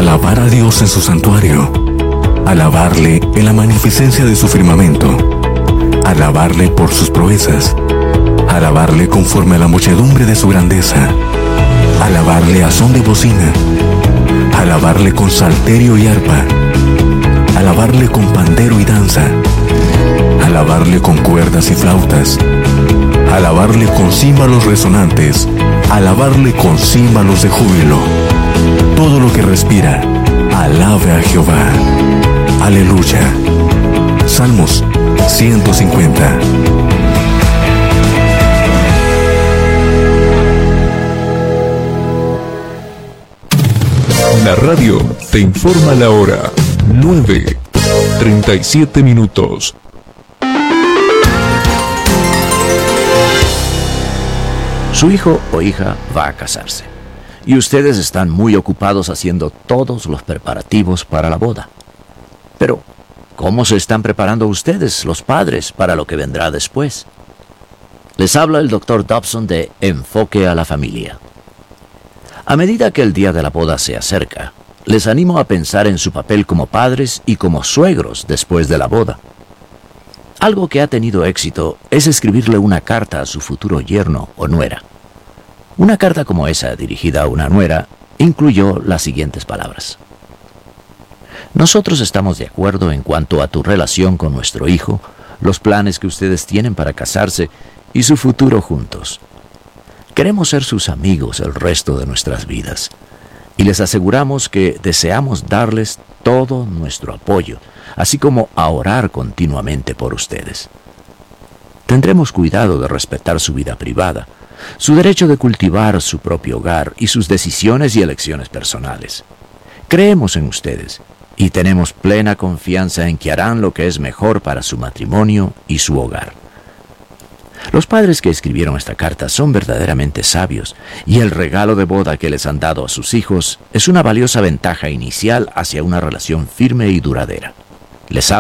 alabar a Dios en su santuario, alabarle en la magnificencia de su firmamento, alabarle por sus proezas, alabarle conforme a la muchedumbre de su grandeza, alabarle a son de bocina, alabarle con salterio y arpa, alabarle con pandero y danza, alabarle con cuerdas y flautas, alabarle con címbalos resonantes, alabarle con címbalos de júbilo. Todo lo que respira, alabe a Jehová. Aleluya. Salmos 150. La radio te informa la hora. 9:37. Su hijo o hija va a casarse y ustedes están muy ocupados haciendo todos los preparativos para la boda. Pero, ¿cómo se están preparando ustedes, los padres, para lo que vendrá después? Les habla el Dr. Dobson de Enfoque a la Familia. A medida que el día de la boda se acerca, les animo a pensar en su papel como padres y como suegros después de la boda. Algo que ha tenido éxito es escribirle una carta a su futuro yerno o nuera. Una carta como esa, dirigida a una nuera, incluyó las siguientes palabras. Nosotros estamos de acuerdo en cuanto a tu relación con nuestro hijo, los planes que ustedes tienen para casarse y su futuro juntos. Queremos ser sus amigos el resto de nuestras vidas y les aseguramos que deseamos darles todo nuestro apoyo, así como a orar continuamente por ustedes. Tendremos cuidado de respetar su vida privada, su derecho de cultivar su propio hogar y sus decisiones y elecciones personales. Creemos en ustedes y tenemos plena confianza en que harán lo que es mejor para su matrimonio y su hogar. Los padres que escribieron esta carta son verdaderamente sabios y el regalo de boda que les han dado a sus hijos es una valiosa ventaja inicial hacia una relación firme y duradera. Les